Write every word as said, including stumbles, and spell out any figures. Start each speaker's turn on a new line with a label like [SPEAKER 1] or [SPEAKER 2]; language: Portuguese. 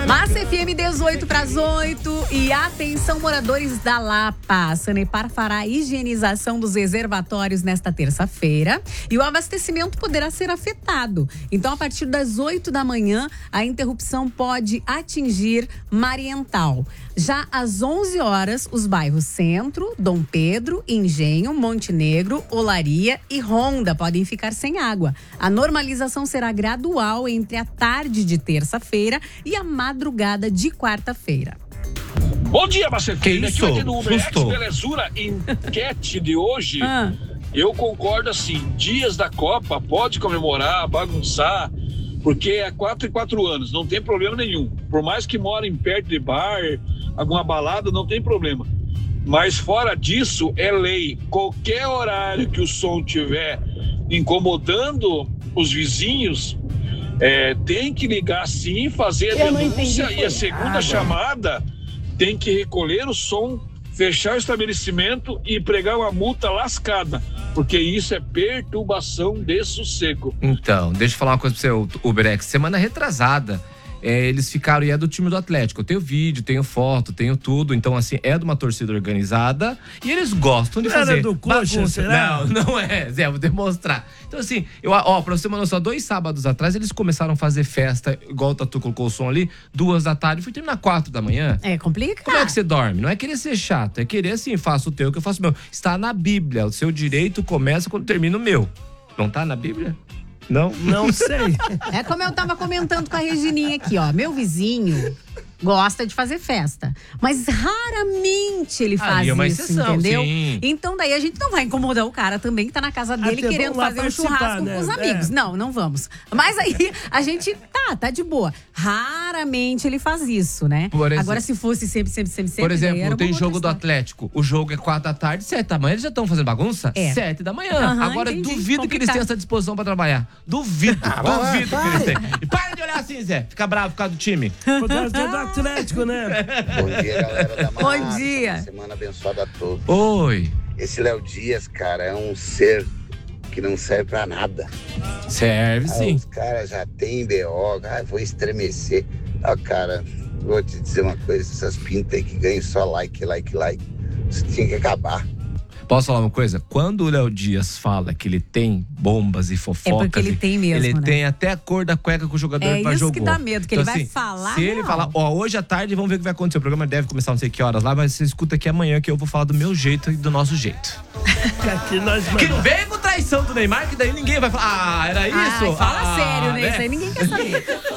[SPEAKER 1] Massa F M dezoito para as oito. E atenção, moradores da Lapa. A Sanepar fará a higienização dos reservatórios nesta terça-feira e o abastecimento poderá ser afetado. Então, a partir das oito da manhã, a interrupção pode atingir Mariental. Já às onze horas, os bairros Centro, Dom Pedro, Engenho, Montenegro, Olaria e Ronda podem ficar sem água. A normalização será gradual entre a tarde de terça-feira e a madrugada de quarta-feira.
[SPEAKER 2] Bom dia, Marcelo.
[SPEAKER 3] Que isso?
[SPEAKER 2] Aqui no Uber X
[SPEAKER 3] Susto.
[SPEAKER 2] Belezura, enquete de hoje,
[SPEAKER 1] Ah.
[SPEAKER 2] eu concordo assim, dias da Copa, pode comemorar, bagunçar, porque é quatro e quatro anos, não tem problema nenhum. Por mais que morem perto de bar, alguma balada, não tem problema. Mas fora disso, é lei. Qualquer horário que o som estiver incomodando os vizinhos, é, tem que ligar sim, fazer a denúncia e a segunda chamada tem que recolher o som, fechar o estabelecimento e pregar uma multa lascada, porque isso é perturbação de sossego.
[SPEAKER 3] Então, deixa eu falar uma coisa pra você, Uberex. Semana retrasada, é, eles ficaram, e é do time do Atlético. Eu tenho vídeo, tenho foto, tenho tudo. Então, assim, é de uma torcida organizada e eles gostam de
[SPEAKER 4] Não
[SPEAKER 3] fazer
[SPEAKER 4] era do Coxa,
[SPEAKER 3] bagunça.
[SPEAKER 4] será?
[SPEAKER 3] Não, não é, Zé, vou demonstrar. Então, assim, eu, ó, pra você ter uma noção, dois sábados atrás, eles começaram a fazer festa, igual o Tatu colocou o som ali, duas da tarde, fui terminar quatro da manhã.
[SPEAKER 1] É complicado.
[SPEAKER 3] Como é que você dorme? Não é querer ser chato, é querer assim, faço o teu que eu faço o meu. Está na Bíblia, o seu direito começa quando termina o meu. Não tá na Bíblia? Não?
[SPEAKER 4] Não sei.
[SPEAKER 1] É como eu tava comentando com a Regininha aqui, ó. Meu vizinho gosta de fazer festa, mas raramente ele faz
[SPEAKER 3] Aí é uma
[SPEAKER 1] isso,
[SPEAKER 3] exceção,
[SPEAKER 1] entendeu?
[SPEAKER 3] sim.
[SPEAKER 1] Então daí a gente não vai incomodar o cara também que tá na casa dele
[SPEAKER 4] Até
[SPEAKER 1] querendo
[SPEAKER 4] vamos lá
[SPEAKER 1] fazer um
[SPEAKER 4] participar,
[SPEAKER 1] churrasco
[SPEAKER 4] né?
[SPEAKER 1] com os amigos.
[SPEAKER 4] É.
[SPEAKER 1] Não, não vamos. Mas aí a gente tá, tá de boa. Raramente ele faz isso, né?
[SPEAKER 3] Por exemplo-
[SPEAKER 1] Agora se fosse sempre, sempre, sempre, sempre.
[SPEAKER 3] Por
[SPEAKER 1] daí era
[SPEAKER 3] exemplo,
[SPEAKER 1] uma
[SPEAKER 3] tem
[SPEAKER 1] outra
[SPEAKER 3] jogo do
[SPEAKER 1] história.
[SPEAKER 3] Atlético. O jogo é quatro da tarde, sete da manhã. Eles já estão fazendo bagunça?
[SPEAKER 1] É.
[SPEAKER 3] Sete da manhã.
[SPEAKER 1] Aham,
[SPEAKER 3] Agora,
[SPEAKER 1] entendi.
[SPEAKER 3] duvido que eles
[SPEAKER 1] Complicado.
[SPEAKER 3] tenham essa disposição pra trabalhar. Duvido, duvido que eles tenham. E para de olhar assim, Zé. Fica bravo por causa do time.
[SPEAKER 4] Por causa do Atlético, né?
[SPEAKER 5] Bom dia, galera da
[SPEAKER 1] Bom
[SPEAKER 5] Massa.
[SPEAKER 1] dia.
[SPEAKER 5] Uma semana abençoada a todos.
[SPEAKER 3] Oi.
[SPEAKER 5] Esse Léo Dias, cara, é um ser que não serve pra nada.
[SPEAKER 3] Serve,
[SPEAKER 5] Ah,
[SPEAKER 3] sim.
[SPEAKER 5] os caras já têm B O, ah, vou estremecer. Ah, cara, vou te dizer uma coisa, essas pintas aí que ganham só like, like, like, isso tinha que acabar.
[SPEAKER 3] Posso falar uma coisa? Quando o Léo Dias fala que ele tem bombas e fofocas…
[SPEAKER 1] É porque ele
[SPEAKER 3] e-
[SPEAKER 1] tem mesmo,
[SPEAKER 3] Ele
[SPEAKER 1] né?
[SPEAKER 3] tem até a cor da cueca que o jogador
[SPEAKER 1] É
[SPEAKER 3] já
[SPEAKER 1] isso
[SPEAKER 3] jogou.
[SPEAKER 1] que dá medo, que ele vai
[SPEAKER 3] assim,
[SPEAKER 1] falar,
[SPEAKER 3] Se ele
[SPEAKER 1] não.
[SPEAKER 3] falar, ó, hoje à tarde vamos ver o que vai acontecer. O programa deve começar não sei que horas lá, mas você escuta aqui amanhã que eu vou falar do meu jeito e do nosso jeito.
[SPEAKER 4] Aqui nós
[SPEAKER 3] Que não vem com traição do Neymar, que daí ninguém vai falar, ah, era isso?
[SPEAKER 1] Ai, fala
[SPEAKER 3] Ah,
[SPEAKER 1] sério, né?
[SPEAKER 3] né?
[SPEAKER 1] Isso aí ninguém quer saber.